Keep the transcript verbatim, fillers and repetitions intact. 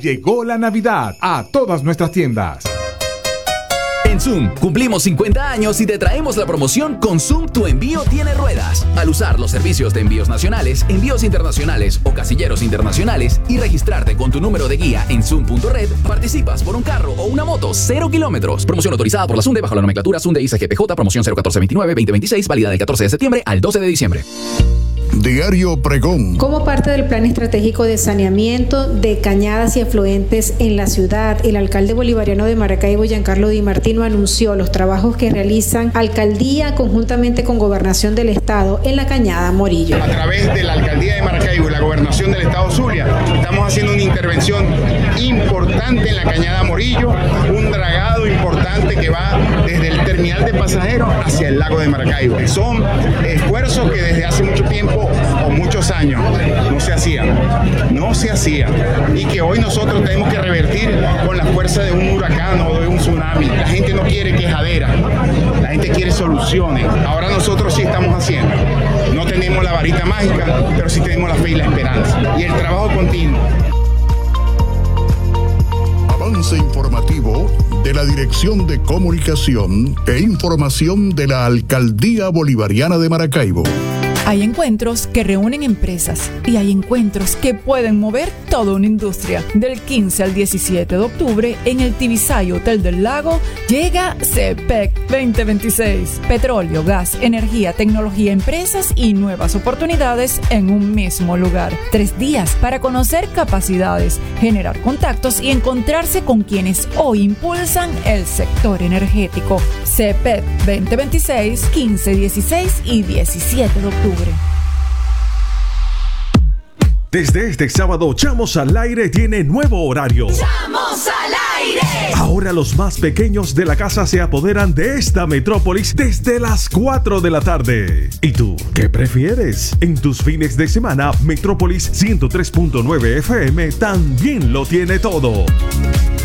Llegó la Navidad a todas nuestras tiendas. En Zoom cumplimos cincuenta años y te traemos la promoción con Zoom Tu Envío Tiene Ruedas. Al usar los servicios de envíos nacionales, envíos internacionales o casilleros internacionales y registrarte con tu número de guía en zoom punto red, participas por un carro o una moto cero kilómetros. Promoción autorizada por la SUNDE bajo la nomenclatura SUNDE I C G P J, promoción cero catorce veintinueve veinte veintiséis, válida del catorce de septiembre al doce de diciembre. Diario Pregón. Como parte del plan estratégico de saneamiento de cañadas y afluentes en la ciudad, el alcalde bolivariano de Maracaibo, Giancarlo Di Martino, anunció los trabajos que realizan alcaldía conjuntamente con gobernación del estado en la cañada Morillo. A través de la alcaldía de Maracaibo y la gobernación del estado Zulia, estamos haciendo una intervención importante en la cañada Morillo, un dragado importante que va desde el terminal de pasajeros hacia el lago de Maracaibo. Son esfuerzos que desde hace mucho tiempo o muchos años no se hacían, no se hacían y que hoy nosotros tenemos que revertir con la fuerza de un huracán o de un tsunami. La gente no quiere quejadera, la gente quiere soluciones. Ahora nosotros sí estamos haciendo. No tenemos la varita mágica, pero sí tenemos la fe y la esperanza y el trabajo continuo. Avance informativo de la Dirección de Comunicación e Información de la Alcaldía Bolivariana de Maracaibo. Hay encuentros que reúnen empresas y hay encuentros que pueden mover toda una industria. Del quince al diecisiete de octubre en el Tibisay Hotel del Lago llega C P E C veinte veintiséis. Petróleo, gas, energía, tecnología, empresas y nuevas oportunidades en un mismo lugar. Tres días para conocer capacidades, generar contactos y encontrarse con quienes hoy impulsan el sector energético. C P E C veinte veintiséis, quince, dieciséis y diecisiete de octubre. Desde este sábado, Chamos al Aire tiene nuevo horario. ¡Chamos al aire! Ahora los más pequeños de la casa se apoderan de esta metrópolis desde las cuatro de la tarde. ¿Y tú, qué prefieres? En tus fines de semana, Metrópolis ciento tres punto nueve F M también lo tiene todo.